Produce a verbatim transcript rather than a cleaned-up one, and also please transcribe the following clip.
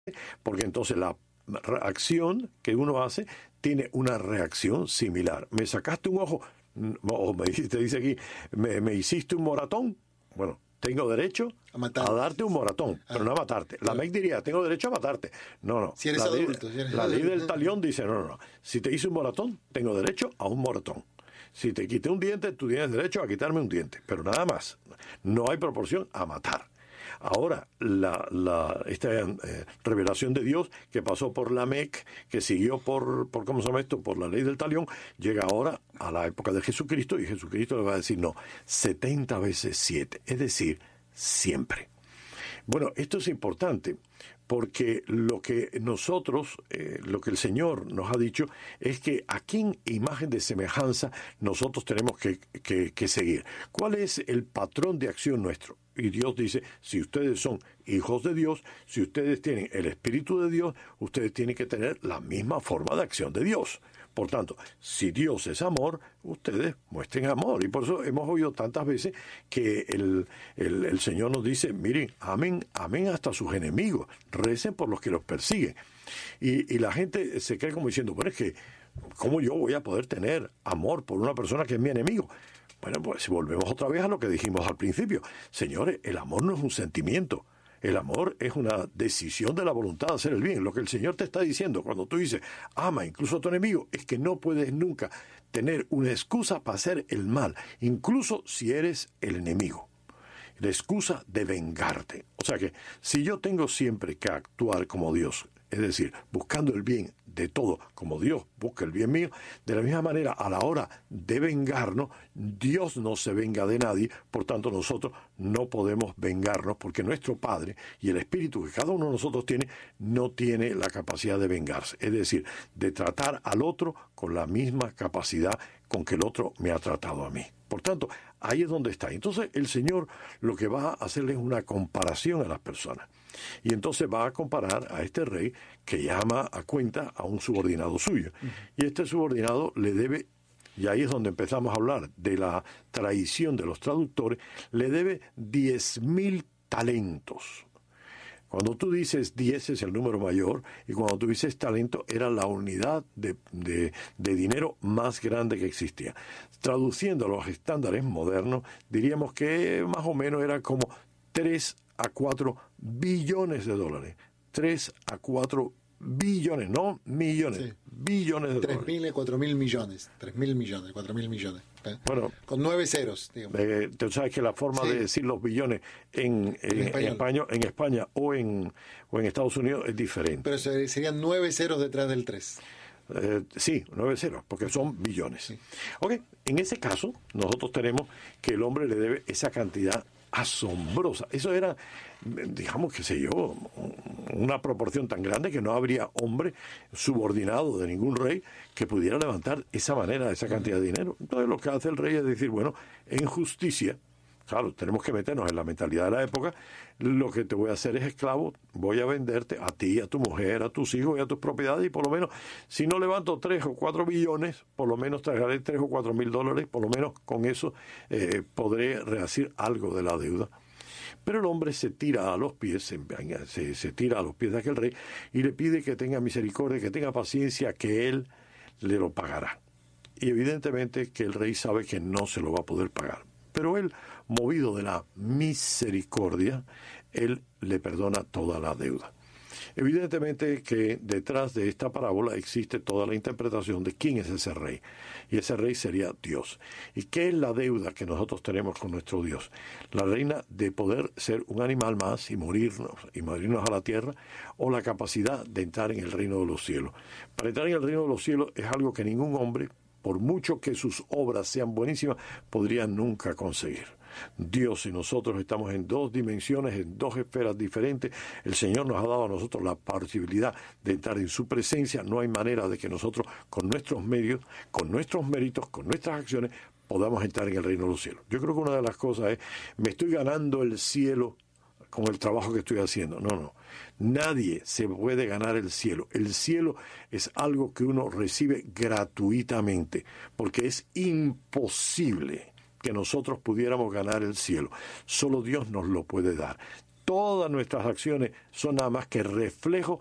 porque entonces la acción que uno hace tiene una reacción similar. Me sacaste un ojo, o me te dice aquí, me, me hiciste un moratón. Bueno, tengo derecho a, a darte un moratón, ah, pero no a matarte. La M E C diría, tengo derecho a matarte. No, no. Si eres la adulto. ley, Si eres la adulto. ley del talión dice, no, no, no. Si te hice un moratón, tengo derecho a un moratón. Si te quité un diente, tú tienes derecho a quitarme un diente. Pero nada más. No hay proporción a matar. Ahora, la, la, esta eh, revelación de Dios que pasó por la M E C, que siguió por, por, ¿cómo se llama esto? Por la ley del talión, llega ahora a la época de Jesucristo, y Jesucristo le va a decir, no, setenta veces siete, es decir, siempre. Bueno, esto es importante, porque lo que nosotros, eh, lo que el Señor nos ha dicho es que a quién imagen de semejanza nosotros tenemos que, que, que seguir. ¿Cuál es el patrón de acción nuestro? Y Dios dice, si ustedes son hijos de Dios, si ustedes tienen el Espíritu de Dios, ustedes tienen que tener la misma forma de acción de Dios. Por tanto, si Dios es amor, ustedes muestren amor. Y por eso hemos oído tantas veces que el, el, el Señor nos dice, miren, amen, amen hasta sus enemigos, recen por los que los persiguen. Y, y la gente se cree como diciendo, bueno, es que, ¿cómo yo voy a poder tener amor por una persona que es mi enemigo? Bueno, pues volvemos otra vez a lo que dijimos al principio. Señores, el amor no es un sentimiento. El amor es una decisión de la voluntad de hacer el bien. Lo que el Señor te está diciendo cuando tú dices, ama incluso a tu enemigo, es que no puedes nunca tener una excusa para hacer el mal, incluso si eres el enemigo. La excusa de vengarte. O sea que si yo tengo siempre que actuar como Dios, es decir, buscando el bien de todo, como Dios busca el bien mío, de la misma manera, a la hora de vengarnos, Dios no se venga de nadie, por tanto nosotros no podemos vengarnos, porque nuestro Padre y el Espíritu que cada uno de nosotros tiene, no tiene la capacidad de vengarse, es decir, de tratar al otro con la misma capacidad con que el otro me ha tratado a mí. Por tanto, ahí es donde está. Entonces, el Señor lo que va a hacerle es una comparación a las personas. Y entonces va a comparar a este rey que llama a cuenta a un subordinado suyo. Uh-huh. Y este subordinado le debe, y ahí es donde empezamos a hablar de la traición de los traductores, le debe diez mil talentos. Cuando tú dices diez es el número mayor, y cuando tú dices talento era la unidad de, de, de dinero más grande que existía. Traduciendo a los estándares modernos, diríamos que más o menos era como tres a cuatro billones de dólares. tres a cuatro billones, no millones, sí. billones de tres dólares. tres mil y cuatro mil millones, tres mil millones, cuatro mil millones. ¿eh? Bueno, con nueve ceros, digamos. Eh, tú sabes que la forma sí. de decir los billones en, en, en, en, España, en España o en, o en Estados Unidos es diferente. Pero serían nueve ceros detrás del tres. Eh, sí, nueve ceros, porque son billones. Sí. Ok, en ese caso, nosotros tenemos que el hombre le debe esa cantidad asombrosa. Eso era, digamos, qué sé yo, una proporción tan grande que no habría hombre subordinado de ningún rey que pudiera levantar esa manera, esa cantidad de dinero. Entonces lo que hace el rey es decir, bueno, en justicia, claro, tenemos que meternos en la mentalidad de la época, lo que te voy a hacer es esclavo, voy a venderte a ti, a tu mujer, a tus hijos y a tus propiedades, y por lo menos, si no levanto tres o cuatro billones, por lo menos traeré tres o cuatro mil dólares, por lo menos con eso eh, podré rehacer algo de la deuda. Pero el hombre se tira a los pies, se, se, se tira a los pies de aquel rey y le pide que tenga misericordia, que tenga paciencia, que él le lo pagará. Y evidentemente que el rey sabe que no se lo va a poder pagar. Pero él, movido de la misericordia, él le perdona toda la deuda. Evidentemente que detrás de esta parábola existe toda la interpretación de quién es ese rey. Y ese rey sería Dios. ¿Y qué es la deuda que nosotros tenemos con nuestro Dios? La reina de poder ser un animal más y morirnos, y morirnos a la tierra, o la capacidad de entrar en el reino de los cielos. Para entrar en el reino de los cielos es algo que ningún hombre, por mucho que sus obras sean buenísimas, podría nunca conseguir. Dios y nosotros estamos en dos dimensiones, en dos esferas diferentes. El Señor nos ha dado a nosotros la posibilidad de entrar en su presencia. No hay manera de que nosotros, con nuestros medios, con nuestros méritos, con nuestras acciones, podamos entrar en el reino de los cielos. Yo creo que una de las cosas es, me estoy ganando el cielo con el trabajo que estoy haciendo. No, no. Nadie se puede ganar el cielo. El cielo es algo que uno recibe gratuitamente, porque es imposible que nosotros pudiéramos ganar el cielo. Solo Dios nos lo puede dar. todas nuestras acciones son nada más que reflejo